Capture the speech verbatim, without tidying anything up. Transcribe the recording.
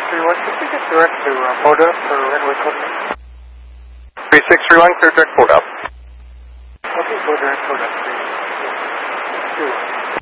three one, could we get direct to uh, Moda for runway twenty-eight? three six three one, clear direct Moda. Okay, go direct Moda, please. Two.